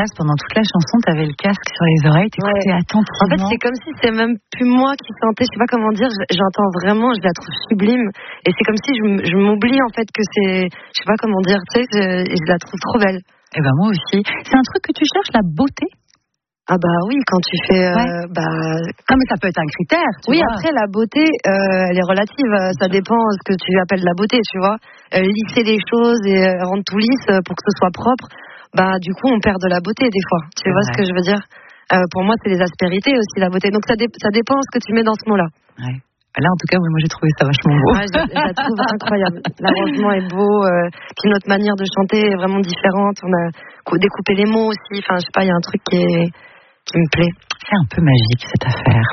place, pendant toute la chanson, t'avais le casque sur les oreilles, t'écoutais attentivement. En fait, c'est comme si c'était même plus moi qui chantais, je sais pas comment dire, j'entends vraiment, je la trouve sublime. Et c'est comme si je m'oublie, en fait, que c'est, je sais pas comment dire, tu sais, je la trouve trop belle. Eh ben, moi aussi. C'est un truc que tu cherches, la beauté? Ah bah oui, quand tu fais... Non, mais ça peut être un critère, tu vois. Après, la beauté, elle est relative. Ça dépend de ce que tu appelles la beauté, tu vois. Lisser les choses et rendre tout lisse pour que ce soit propre, bah du coup, on perd de la beauté des fois. Tu vois ce que je veux dire? Pour moi, c'est les aspérités aussi, la beauté. Donc ça dépend ce que tu mets dans ce mot-là. Ouais. Là, en tout cas, moi, j'ai trouvé ça vachement beau. Ouais, je la trouve incroyable. L'arrangement est beau. Puis notre manière de chanter est vraiment différente. On a découpé les mots aussi. Enfin, je sais pas, il y a un truc qui me plaît. C'est un peu magique, cette affaire.